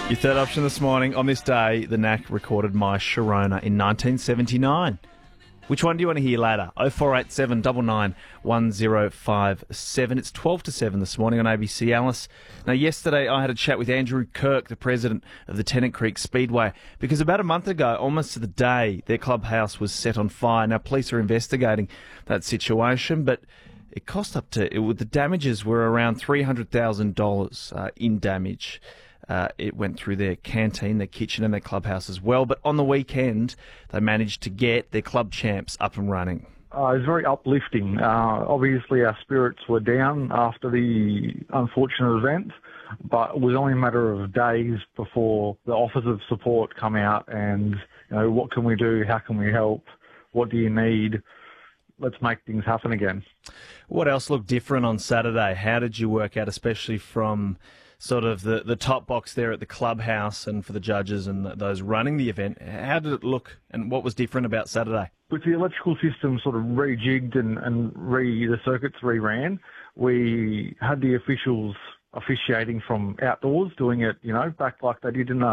Your third option this morning. On this day, the NAC recorded My Sharona in 1979. Which one do you want to hear later? 0487 99 1057. It's 12 to 7 this morning on ABC. Alice. Now, yesterday I had a chat with Andrew Kirk, the president of the Tennant Creek Speedway, because about a month ago, almost to the day, their clubhouse was set on fire. Now, police are investigating that situation, but it cost up to... the damages were around $300,000 in damage. It went through their canteen, their kitchen and their clubhouse as well. But on the weekend, they managed to get their club champs up and running. It was very uplifting. Obviously, our spirits were down after the unfortunate event, but it was only a matter of days before the offers of support come out and, what can we do? How can we help? What do you need? Let's make things happen again. What else looked different on Saturday? How did you work out, especially from sort of the top box there at the clubhouse and for the judges and those running the event? How did it look and what was different about Saturday? With the electrical system sort of rejigged and the circuits reran, we had the officials officiating from outdoors, doing it, back like they did in